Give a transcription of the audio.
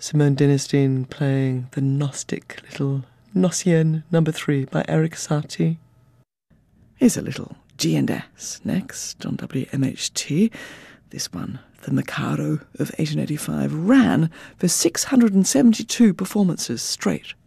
Simone Dinnerstein playing the Gnostic little Gnossienne No. 3 by Erik Satie. Here's a little G&S next on WMHT. This one, The Mikado of 1885, ran for 672 performances straight.